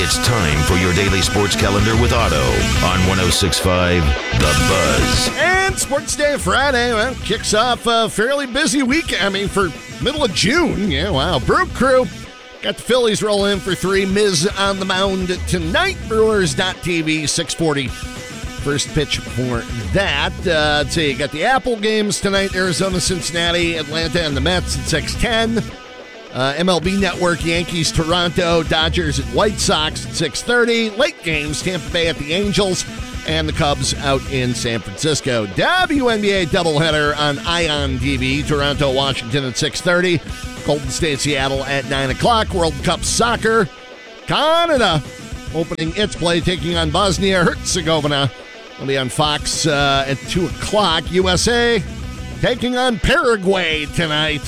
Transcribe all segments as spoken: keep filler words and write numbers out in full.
It's time for your daily sports calendar with Otto on one oh six point five The Buzz. And Sports Day Friday, well, kicks off a fairly busy week. I mean, for middle of June. Yeah, wow. Brew Crew got the Phillies rolling in for three. Miz on the mound tonight. Brewers.T V, six forty. First pitch for that. Uh, let's see, you got the Apple games tonight. Arizona, Cincinnati, Atlanta, and the Mets at six ten. Uh, M L B Network, Yankees, Toronto, Dodgers, and White Sox at six thirty. Late games, Tampa Bay at the Angels, and the Cubs out in San Francisco. W N B A doubleheader on Ion T V. Toronto, Washington at six thirty. Golden State, Seattle at nine o'clock. World Cup Soccer. Canada opening its play, taking on Bosnia-Herzegovina. It'll be on Fox uh, at two o'clock. U S A taking on Paraguay tonight.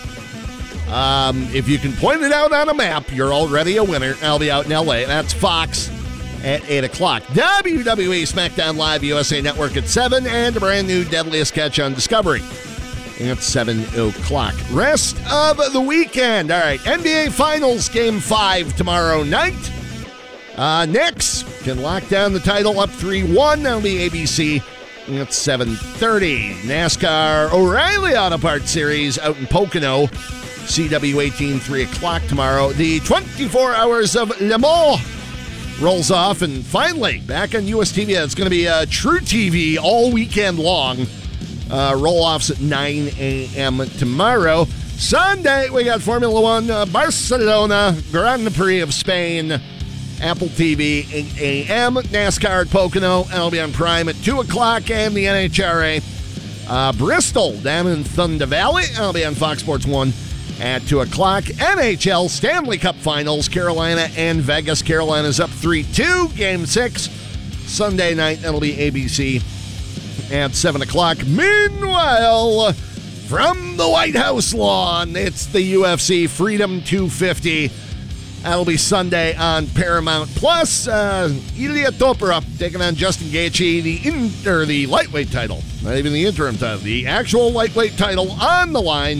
Um, if you can point it out on a map, you're already a winner. I'll be out in L A. That's Fox at eight o'clock. W W E SmackDown Live, U S A Network at seven, and a brand new Deadliest Catch on Discovery at seven o'clock. Rest of the weekend. All right, N B A Finals Game five tomorrow night. Uh, Knicks can lock down the title up three one on the A B C at seven thirty. NASCAR O'Reilly Auto Parts Series out in Pocono. C W eighteen, three o'clock tomorrow. The twenty-four Hours of Le Mans rolls off, and finally, back on U S T V. It's going to be uh, True T V all weekend long. Uh, roll-offs at nine a.m. tomorrow. Sunday, we got Formula One, uh, Barcelona, Grand Prix of Spain, Apple T V, eight a.m. NASCAR at Pocono, and I'll be on Prime at two o'clock, and the N H R A. Uh, Bristol, down in Thunder Valley, I'll be on Fox Sports one at two o'clock. N H L Stanley Cup Finals, Carolina and Vegas. Carolina's up three two, Game six. Sunday night, that'll be A B C at seven o'clock. Meanwhile, from the White House lawn, it's the U F C Freedom two fifty. That'll be Sunday on Paramount Plus. Uh, Ilya Topuria taking on Justin Gaethje, the inter, the lightweight title. Not even the interim title. The actual lightweight title on the line.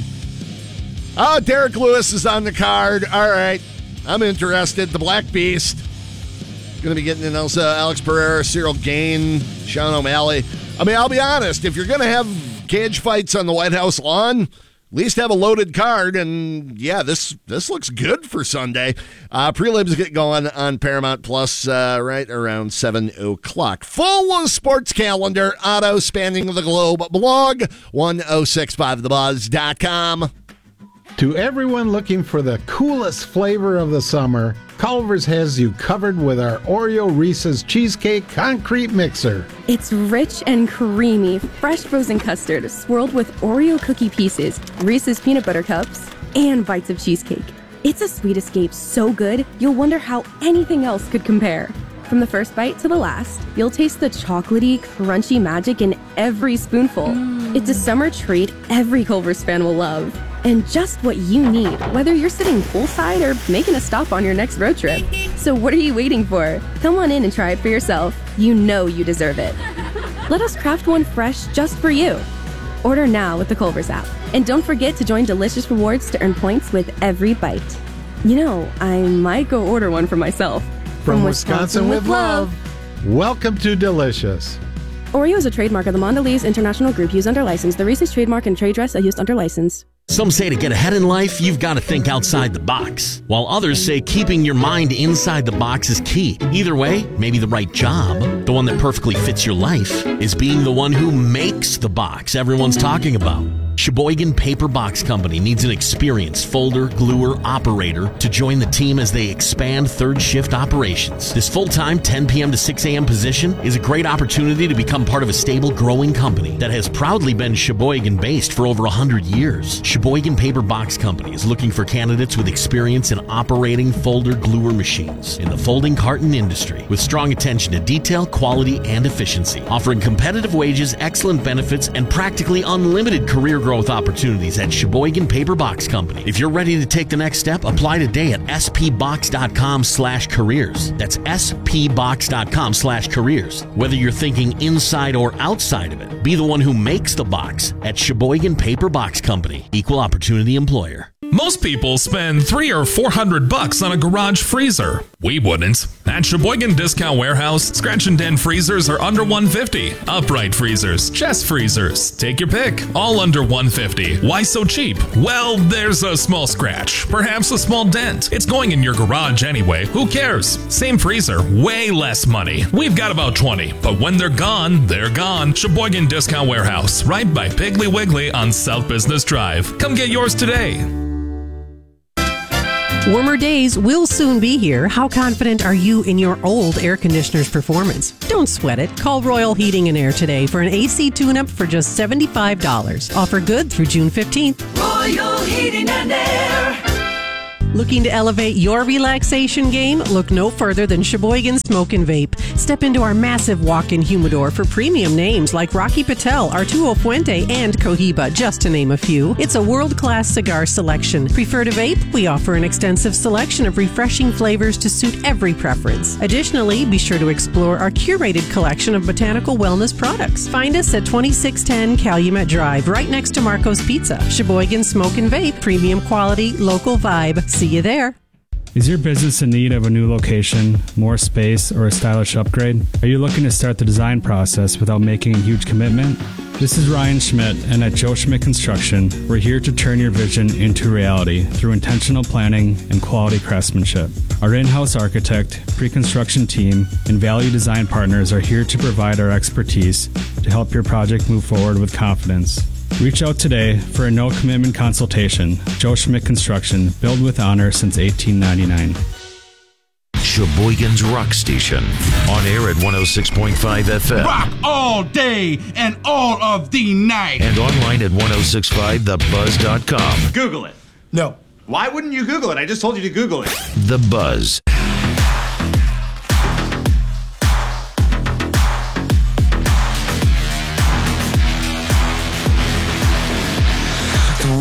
Oh, Derek Lewis is on the card. All right. I'm interested. The Black Beast. Going to be getting in also Alex Pereira, Cyril Gane, Sean O'Malley. I mean, I'll be honest. If you're going to have cage fights on the White House lawn, at least have a loaded card. And, yeah, this this looks good for Sunday. Uh, prelims get going on Paramount Plus uh, right around seven o'clock. Full sports calendar, Otto spanning the globe blog, one oh six five the buzz dot com. To everyone looking for the coolest flavor of the summer, Culver's has you covered with our Oreo Reese's Cheesecake Concrete Mixer. It's rich and creamy, fresh frozen custard swirled with Oreo cookie pieces, Reese's peanut butter cups, and bites of cheesecake. It's a sweet escape so good, you'll wonder how anything else could compare. From the first bite to the last, you'll taste the chocolatey, crunchy magic in every spoonful. Mm. It's a summer treat every Culver's fan will love. And just what you need, whether you're sitting poolside or making a stop on your next road trip. So what are you waiting for? Come on in and try it for yourself. You know you deserve it. Let us craft one fresh just for you. Order now with the Culver's app. And don't forget to join Delicious Rewards to earn points with every bite. You know, I might go order one for myself. From, From Wisconsin, Wisconsin with love. love. Welcome to Delicious. Oreo is a trademark of the Mondelez International Group used under license. The Reese's trademark and trade dress are used under license. Some say to get ahead in life, you've got to think outside the box, while others say keeping your mind inside the box is key. Either way, maybe the right job, the one that perfectly fits your life, is being the one who makes the box everyone's talking about. Sheboygan Paper Box Company needs an experienced folder, gluer, operator to join the team as they expand third shift operations. This full-time ten p.m. to six a.m. position is a great opportunity to become part of a stable, growing company that has proudly been Sheboygan-based for over one hundred years. Sheboygan Paper Box Company is looking for candidates with experience in operating folder gluer machines in the folding carton industry, with strong attention to detail, quality, and efficiency, offering competitive wages, excellent benefits, and practically unlimited career growth opportunities at Sheboygan Paper Box Company. If you're ready to take the next step, apply today at spbox.com slash careers. That's spbox.com slash careers. Whether you're thinking inside or outside of it, be the one who makes the box at Sheboygan Paper Box Company. Equal opportunity employer. Most people spend three or four hundred bucks on a garage freezer. We wouldn't. At Sheboygan Discount Warehouse, scratch and dent freezers are under one hundred fifty dollars. Upright freezers, chest freezers, take your pick, all under one hundred fifty dollars. Why so cheap? Well, there's a small scratch, perhaps a small dent. It's going in your garage anyway. Who cares? Same freezer, way less money. We've got about twenty, but when they're gone, they're gone. Sheboygan Discount Warehouse, right by Piggly Wiggly on South Business Drive. Come get yours today. Warmer days will soon be here. How confident are you in your old air conditioner's performance? Don't sweat it. Call Royal Heating and Air today for an A C tune-up for just seventy-five dollars. Offer good through June fifteenth. Royal Heating and Air. Looking to elevate your relaxation game? Look no further than Sheboygan Smoke and Vape. Step into our massive walk-in humidor for premium names like Rocky Patel, Arturo Fuente, and Cohiba, just to name a few. It's a world-class cigar selection. Prefer to vape? We offer an extensive selection of refreshing flavors to suit every preference. Additionally, be sure to explore our curated collection of botanical wellness products. Find us at twenty-six ten Calumet Drive, right next to Marco's Pizza. Sheboygan Smoke and Vape, premium quality, local vibe. See you there. Is your business in need of a new location, more space, or a stylish upgrade? Are you looking to start the design process without making a huge commitment? This is Ryan Schmidt, and at Joe Schmidt Construction, we're here to turn your vision into reality through intentional planning and quality craftsmanship. Our in-house architect, pre-construction team, and value design partners are here to provide our expertise to help your project move forward with confidence. Reach out today for a no-commitment consultation. Joe Schmidt Construction, built with honor since eighteen ninety-nine. Sheboygan's Rock Station, on air at one oh six point five F M. Rock all day and all of the night. And online at ten sixty-five the buzz dot com. Google it. No. Why wouldn't you Google it? I just told you to Google it. The Buzz.